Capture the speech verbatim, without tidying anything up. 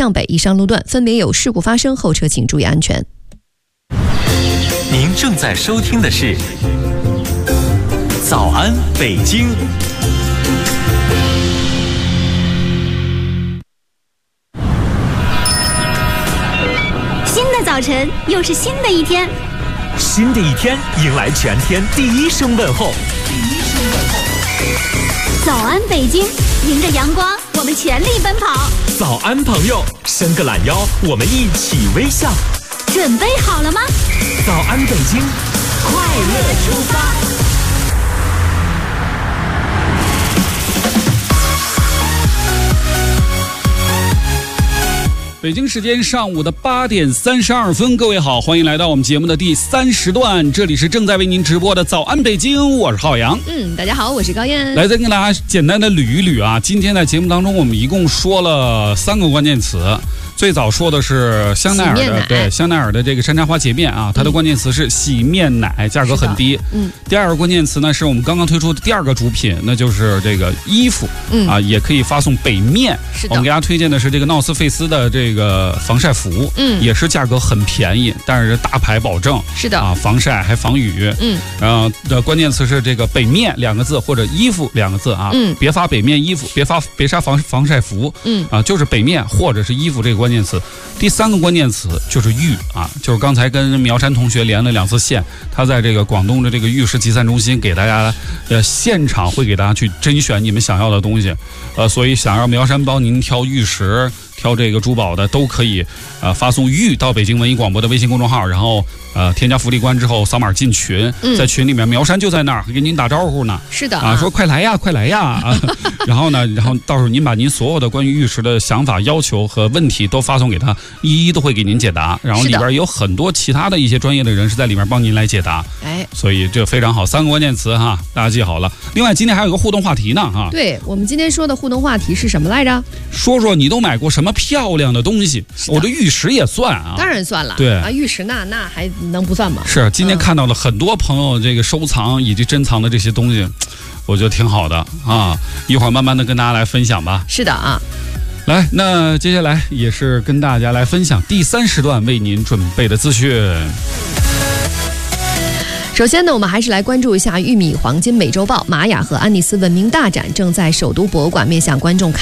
向北以上路段分别有事故发生，后车请注意安全。 您正在收听的是早安北京。 新的早晨，又是新的一天。 新的一天，迎来全天第一声问候。第一声问候。 早安北京，迎着阳光，我们全力奔跑。 早安朋友，伸个懒腰，我们一起微笑。 准备好了吗？ 早安北京，快乐出发。 北京时间上午的八点三十二分，各位好，欢迎来到我们节目的第三时段，这里是正在为您直播的早安北京，我是浩洋。 嗯，大家好，我是高燕。 来再跟大家简单的捋一捋啊，今天在节目当中我们一共说了三个关键词。最早说的是香奈儿的，对香奈儿的这个山茶花洁面啊，它的关键词是洗面奶，价格很低。嗯，第二个关键词呢是我们刚刚推出的第二个主品，那就是这个衣服，嗯啊，也可以发送北面。是的，我们给大家推荐的是这个闹斯费斯的这个防晒服，嗯，也是价格很便宜，但是大牌保证。是的啊，防晒还防雨。嗯，然后的关键词是这个北面两个字或者衣服两个字啊，嗯，别发北面衣服，别发别发防防晒服，嗯啊，就是北面或者是衣服这个关键。关键词，第三个关键词就是玉啊，就是刚才跟苗山同学连了两次线，他在这个广东的这个玉石集散中心给大家，呃，现场会给大家去甄选你们想要的东西，呃，所以想让苗山帮您挑玉石、挑这个珠宝的都可以，呃，发送玉到北京文艺广播的微信公众号，然后呃添加福利官之后扫码进群，嗯、在群里面苗山就在那儿给您打招呼呢。是的啊，说快来呀，快来呀啊！然后呢，然后到时候您把您所有的关于玉石的想法、要求和问题都发送给他，一一都会给您解答。然后里边有很多其他的一些专业的人士在里面帮您来解答。哎，所以这非常好，三个关键词哈，大家记好了。另外，今天还有一个互动话题呢哈。 对，我们今天说的互动话题是什么来着？ 说说你都买过什么漂亮的东西？我这玉石也算啊， 当然算了。 对啊，玉石那那还能不算吗？ 是，今天看到了很多朋友这个收藏以及珍藏的这些东西，我觉得挺好的啊。一会儿慢慢的跟大家来分享吧。 是的啊。 来，那接下来也是跟大家来分享第三时段为您准备的资讯。 首先呢，我们还是来关注一下玉米黄金美洲豹、玛雅和安第斯文明大展正在首都博物馆面向观众开